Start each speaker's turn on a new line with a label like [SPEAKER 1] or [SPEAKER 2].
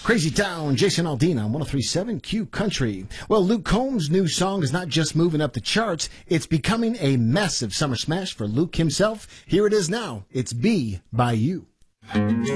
[SPEAKER 1] Crazy Town, Jason Aldean on 103.7 Q Country. Well, Luke Combs' new song is not just moving up the charts, it's becoming a massive summer smash for Luke himself. Here it is now. It's Be By You.